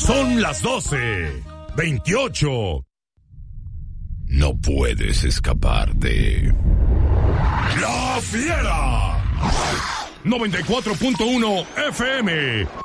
Son las 12:28. No puedes escapar de La Fiera. 94.1 FM.